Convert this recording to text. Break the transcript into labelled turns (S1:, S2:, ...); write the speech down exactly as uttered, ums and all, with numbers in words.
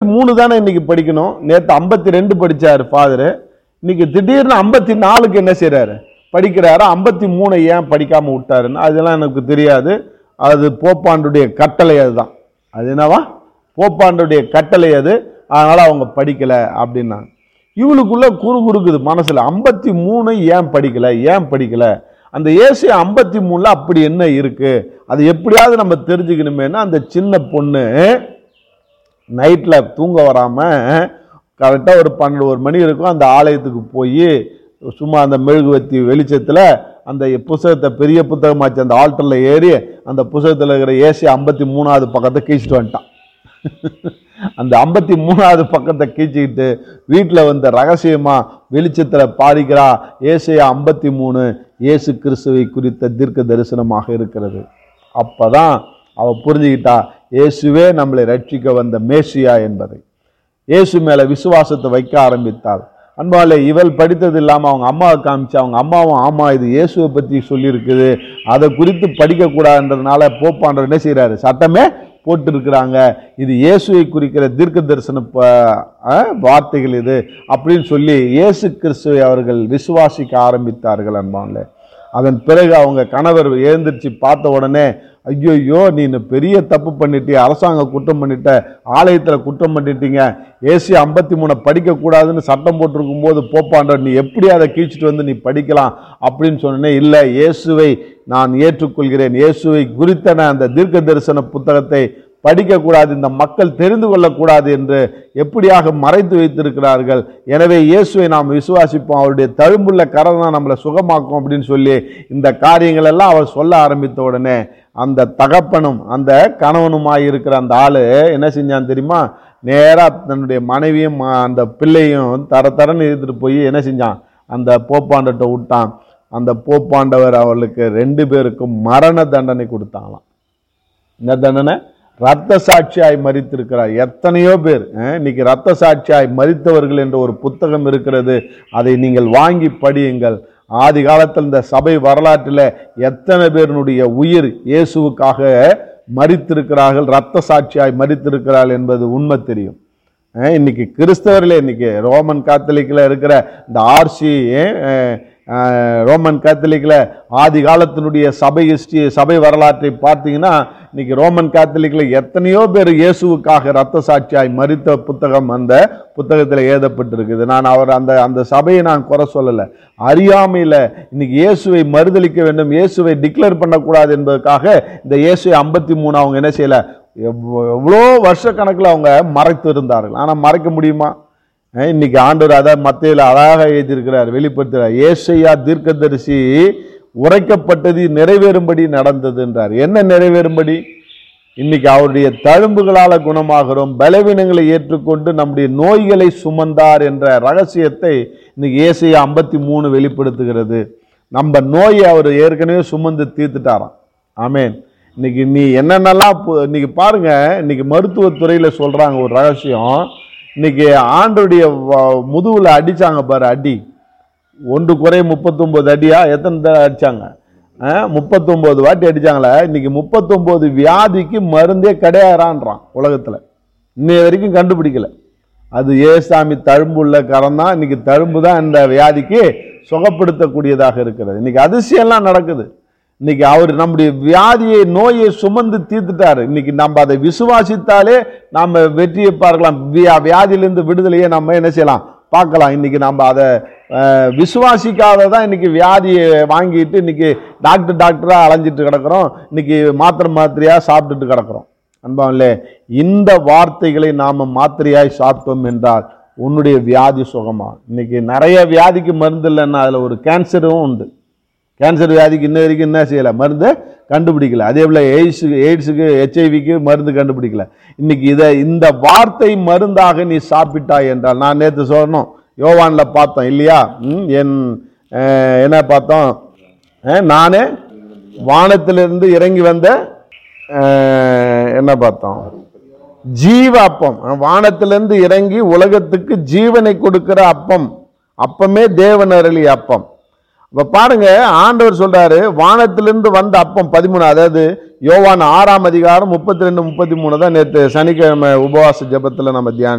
S1: மூணு தானே இன்னைக்கு படிக்கணும். நேற்று ஐம்பத்தி ரெண்டு படிச்சாரு ஃபாதரு, இன்னைக்கு திடீர்னு ஐம்பத்தி நாலுக்கு என்ன செய்யறாரு படிக்கிறாரு. ஐம்பத்தி மூணை ஏன் படிக்காம விட்டாருன்னு அதெல்லாம் எனக்கு தெரியாது. அது போப்பாண்டுடைய கட்டளை. அதுதான் அது என்னவா போப்பாண்டுடைய கட்டளை அது. அதனால அவங்க படிக்கல அப்படின்னா இவளுக்குள்ள குறு குறுக்குது மனசுல. ஐம்பத்தி மூணு ஏன் படிக்கல ஏன் படிக்கல அந்த ஏசு ஐம்பத்தி மூணுல அப்படி என்ன இருக்கு, அது எப்படியாவது நம்ம தெரிஞ்சுக்கணுமேனா அந்த சின்ன பொண்ணு நைட்ல தூங்க வராம கரெக்டா ஒரு பன்னெண்டு ஒரு மணி இருக்கும் அந்த ஆலயத்துக்கு போய் சும்மா அந்த மெழுகுவத்தி வெளிச்சத்துல அந்த புத்தகத்தை பெரிய புத்தகமாச்சு அந்த ஆல்டர்ல ஏறி அந்த புத்தகத்துல இருக்கிற ஏசி ஐம்பத்தி மூணாவது பக்கத்தை கீழ்ச்சிட்டு வந்துட்டான். அந்த ஐம்பத்தி மூணாவது பக்கத்தை கீழ்ச்சிக்கிட்டு வீட்டில் வந்து ரகசியமா வெளிச்சத்துல பாடிக்கிறா. ஏசையா ஐம்பத்தி மூணு இயேசு கிறிஸ்துவை குறித்த தீர்க்க தரிசனமாக இருக்கிறது. அப்பதான் அவ புரிஞ்சுக்கிட்டா இயேசுவே நம்மளை ரட்சிக்க வந்த மேசியா என்பதை. இயேசு மேல விசுவாசத்தை வைக்க ஆரம்பித்தாள். அன்பாலே இவள் படித்தது இல்லாமல் அவங்க அம்மாவை காமிச்சு அவங்க அம்மாவும் ஆமா இது இயேசுவை பற்றி சொல்லியிருக்குது அதை குறித்து படிக்கக்கூடாதுன்றதுனால போப்பாண்டவர் என்ன செய்கிறாரு சட்டமே போட்டு இருக்கிறாங்க. இது இயேசுவை குறிக்கிற தீர்க்க தரிசன வார்த்தைகள் இது அப்படின்னு சொல்லி இயேசு கிறிஸ்துவை அவர்கள் விசுவாசிக்க ஆரம்பித்தார்கள். அன்பாலே அதன் பிறகு அவங்க கணவர் எழுந்திரிச்சு பார்த்த உடனே ஐயோ நீ பெரிய தப்பு பண்ணிட்டு அரசாங்க குற்றம் பண்ணிட்ட ஆலயத்தில் குற்றம் பண்ணிட்டீங்க ஏசி ஐம்பத்தி மூணை படிக்கக்கூடாதுன்னு சட்டம் போட்டிருக்கும் போது போப்பாண்டவர் நீ எப்படி அதை கீழ்ச்சிட்டு வந்து நீ படிக்கலாம் அப்படின்னு சொன்னே. இல்லை இயேசுவை நான் ஏற்றுக்கொள்கிறேன், இயேசுவை குறித்தன அந்த தீர்க்க தரிசன புத்தகத்தை படிக்கக்கூடாது, இந்த மக்கள் தெரிந்து கொள்ளக்கூடாது என்று எப்படியாக மறைத்து வைத்திருக்கிறார்கள். எனவே இயேசுவை நாம் விசுவாசிப்போம், அவருடைய தழும்புள்ள கரம் தான் நம்மளை சுகமாக்கும் அப்படின்னு சொல்லி இந்த காரியங்கள் எல்லாம் அவர் சொல்ல ஆரம்பித்த உடனே அந்த தகப்பனும் அந்த கணவனுமாய் இருக்கிற அந்த ஆளு என்ன செஞ்சான் தெரியுமா, நேரா தன்னுடைய மனைவியும் அந்த பிள்ளையும் தர தரன்னு எடுத்துட்டு போய் என்ன செஞ்சான் அந்த போப்பாண்டட்ட விட்டான். அந்த போப்பாண்டவர் அவர்களுக்கு ரெண்டு பேருக்கும் மரண தண்டனை கொடுத்தாங்களாம். என்ன தண்டனை? ரத்த சாட்சியாய் மரித்திருக்கிறார். எத்தனையோ பேர் இன்னைக்கு ரத்த சாட்சியாய் மரித்தவர்கள் என்ற ஒரு புத்தகம் இருக்கிறது, அதை நீங்கள் வாங்கி படியுங்கள். ஆதி காலத்தில் இந்த சபை வரலாற்றில் எத்தனை பேருடைய உயிர் இயேசுவுக்காக மரித்திருக்கிறார்கள், ரத்த சாட்சியாய் மரித்திருக்கிறார்கள் என்பது உண்மை தெரியும். இன்னைக்கு கிறிஸ்தவர்களே இன்னைக்கு ரோமன் காத்தலிக்கில் இருக்கிற இந்த ஆர்சி ரோமன் காத்தலிக்கில் ஆதி காலத்தினுடைய சபை ஹிஸ்டரி சபை வரலாற்றை பார்த்தீங்கன்னா இன்னைக்கு ரோமன் காத்தலிக்கில் எத்தனையோ பேர் இயேசுவுக்காக ரத்த சாட்சியாய் மரித்த புத்தகம் அந்த புத்தகத்தில் எழுதப்பட்டிருக்குது. நான் அவர் அந்த அந்த சபையை நான் குறை சொல்லலை, அறியாமையில் இன்னைக்கு இயேசுவை மறுதளிக்க வேண்டும், இயேசுவை டிக்ளேர் பண்ணக்கூடாது என்பதற்காக இந்த இயேசுவை ஐம்பத்தி மூணு அவங்க என்ன செய்யலை எவ்வளோ வருஷ கணக்கில் அவங்க மறைத்து இருந்தார்கள். ஆனால் மறைக்க முடியுமா? இன்னைக்கு ஆண்டவர் அதை மத்தியில் அழகாக எழுதியிருக்கிறார், வெளிப்படுத்துகிறார். ஏசையா தீர்க்கதரிசி உரைக்கப்பட்டது நிறைவேறும்படி நடந்தது என்றார். என்ன நிறைவேறும்படி? இன்னைக்கு அவருடைய தழும்புகளால் குணமாகிறோம், பலவீனங்களை ஏற்றுக்கொண்டு நம்முடைய நோய்களை சுமந்தார் என்ற ரகசியத்தை இன்னைக்கு ஏசையா ஐம்பத்தி மூணு வெளிப்படுத்துகிறது. நம்ம நோயை அவர் ஏற்கனவே சுமந்து தீர்த்துட்டாராம். ஆமேன். இன்னைக்கு நீ என்னென்னலாம் இன்னைக்கு பாருங்க, இன்னைக்கு மருத்துவத்துறையில் சொல்றாங்க ஒரு ரகசியம். இன்னைக்கு ஆண்டுடைய முதுகுல அடிச்சாங்க பாரு, அடி ஒன்று குறை முப்பத்தொன்பது அடியா எத்தனை அடிச்சாங்க? முப்பத்தொன்பது வாட்டி அடிச்சாங்களே. இன்னைக்கு முப்பத்தொன்பது வியாதிக்கு மருந்தே கிடையாதுன்றான் உலகத்துல, இன்னைய வரைக்கும் கண்டுபிடிக்கல. அது ஏசாமி தழும்புள்ள கரம் தான், இன்னைக்கு தழும்பு தான் இந்த வியாதிக்கு சுகப்படுத்தக்கூடியதாக இருக்கிறது. இன்னைக்கு அதிசயம்லாம் நடக்குது. இன்னைக்கு அவர் நம்முடைய வியாதியை நோயை சுமந்து தீர்த்துட்டாரு. இன்னைக்கு நம்ம அதை விசுவாசித்தாலே நாம வெற்றியை பார்க்கலாம், வியாதியிலிருந்து விடுதலையே நம்ம என்ன செய்யலாம் பார்க்கலாம். இன்னைக்கு நம்ம அதை விசுவாசிக்காததான் இன்னைக்கு வியாதியை வாங்கிட்டு இன்னைக்கு டாக்டர் டாக்டரா அலைஞ்சிட்டு கிடக்கிறோம், இன்னைக்கு மாத்திரை மாத்திரையா சாப்பிட்டுட்டு கிடக்கிறோம். அன்பாவிலே இந்த வார்த்தைகளை நாம மாத்திரையாய் சாப்பிட்டோம் என்றால் உன்னுடைய வியாதி சுகமா. இன்னைக்கு நிறைய வியாதிக்கு மருந்து இல்லைன்னா அதுல ஒரு கேன்சரும் உண்டு. கேன்சர் வியாதிக்கு இன்ன வரைக்கும் என்ன செய்யலை, மருந்து கண்டுபிடிக்கல. அதே போல் எய்ட்ஸுக்கு எய்ட்ஸுக்கு ஹெச்ஐவிக்கு மருந்து கண்டுபிடிக்கல. இன்னைக்கு இதை இந்த வார்த்தை மருந்தாக நீ சாப்பிட்டாய் என்றால், நான் நேற்று சொல்லணும் யோவானில் பார்த்தோம் இல்லையா, என் என்ன பார்த்தோம், நானே வானத்திலிருந்து இறங்கி வந்த என்ன பார்த்தோம், ஜீவ அப்பம். வானத்திலிருந்து இறங்கி உலகத்துக்கு ஜீவனை கொடுக்கிற அப்பம், அப்பமே தேவன் அருளிய அப்பம். இப்ப பாருங்க, ஆண்டவர் சொல்றாரு வானத்திலிருந்து வந்த அப்பம் பதிமூணு, அதாவது யோவான் ஆறாம் அதிகாரம் முப்பத்தி ரெண்டு முப்பத்தி மூணு தான் நேற்று சனிக்கிழமை உபவாச ஜெபத்துல நம்ம தியானம்